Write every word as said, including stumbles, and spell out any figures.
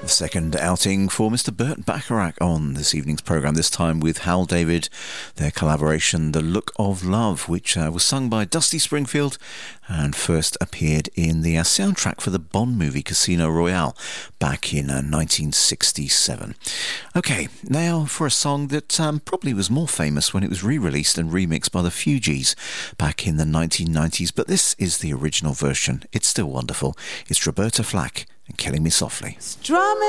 Second outing for Mister Burt Bacharach on this evening's programme, this time with Hal David, their collaboration The Look of Love, which uh, was sung by Dusty Springfield and first appeared in the uh, soundtrack for the Bond movie Casino Royale back in uh, nineteen sixty-seven. Okay, now for a song that um, probably was more famous when it was re-released and remixed by the Fugees back in the nineteen nineties, but this is the original version. It's still wonderful. It's Roberta Flack and Killing Me Softly. Strumming